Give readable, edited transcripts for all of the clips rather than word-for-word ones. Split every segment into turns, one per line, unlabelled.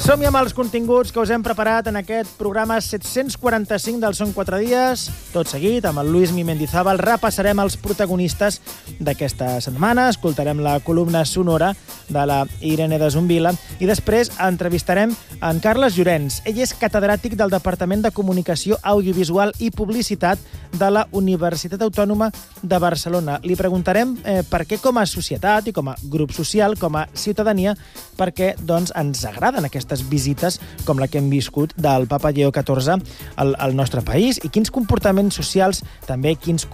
Som-hi amb els continguts que us hem preparat en aquest programa 745 del Són 4 dies. Tot seguit, amb el Luis Mendizábal, repassarem els protagonistes d'aquesta setmana, escoltarem la columna sonora de la Irene de Zumbila i després entrevistarem en Carles Llorenç. Ell és catedràtic del Departament de Comunicació Audiovisual i Publicitat de la Universitat Autònoma de Barcelona. Li preguntarem per què com a societat i com a grup social, com a ciutadania, per què doncs, ens agraden aquestes visites com la que hem viscut del Papa Lleó XIV al nostre país i quins comportaments socials, també quins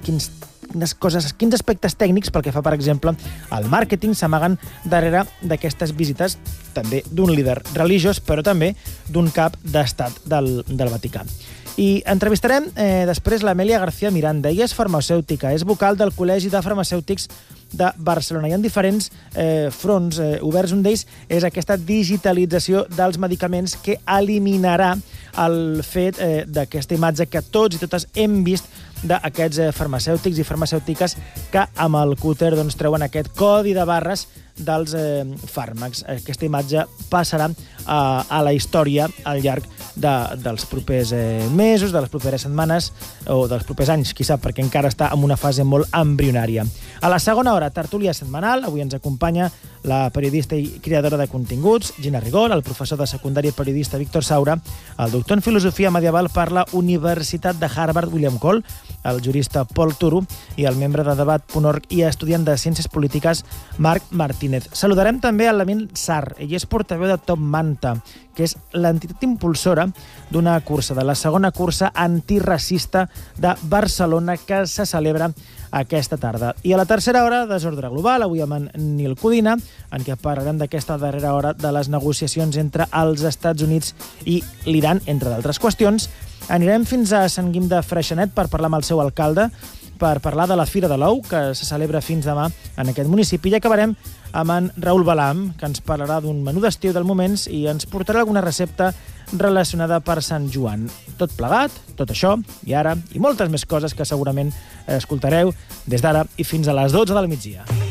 aspectes tècnics pel que fa, per exemple, al màrqueting s'amaguen darrere d'aquestes visites, també d'un líder religiós, però també d'un cap d'estat del Vaticà. I entrevistarem després l'Amèlia García Miranda. Ella és farmacèutica, és vocal del Col·legi de Farmacèutics de Barcelona. Hi ha diferents fronts oberts. Un d'ells és aquesta digitalització dels medicaments que eliminarà el fet d'aquesta imatge que tots i totes hem vist d'aquests farmacèutics i farmacèutiques que amb el cúter doncs, treuen aquest codi de barres dels fàrmacs. Aquesta imatge passarà a la història al llarg dels propers mesos, de les properes setmanes o dels propers anys, qui sap, perquè encara està en una fase molt embrionària. A la segona hora, tertúlia setmanal. Avui ens acompanya la periodista i creadora de continguts, Gina Rigol, el professor de secundària i periodista Víctor Saura, el doctor en filosofia medieval per la Universitat de Harvard, William Cole, el jurista Pol Turo i el membre de Debat.org i estudiant de Ciències Polítiques, Marc Martínez. Saludarem també a l'Amin Sar. Ell és portaveu de Top Manta, que és l'entitat impulsora d'una cursa, de la segona cursa antiracista de Barcelona que se celebra aquesta tarda. I a la tercera hora, Desordre Global, avui amb en Nil Codina, en què parlarem d'aquesta darrera hora de les negociacions entre els Estats Units i l'Iran, entre d'altres qüestions. Anirem fins a Sant Guim de Freixenet per parlar amb el seu alcalde, per parlar de la Fira de l'Ou, que se celebra fins demà en aquest municipi. I acabarem amb en Raül Balam, que ens parlarà d'un menú d'estiu del Moments i ens portarà alguna recepta relacionada per Sant Joan. Tot plegat, tot això, i ara, i moltes més coses que segurament escoltareu des d'ara i fins a les 12 del migdia.